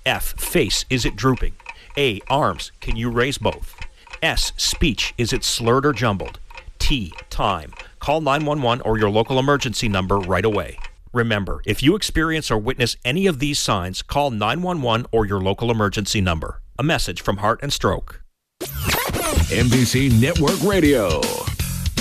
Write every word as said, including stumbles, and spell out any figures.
F, face, is it drooping? A, arms, can you raise both? S, speech, is it slurred or jumbled? T, time. Call nine one one or your local emergency number right away. Remember, if you experience or witness any of these signs, call nine one one or your local emergency number. A message from Heart and Stroke. N B C Network Radio.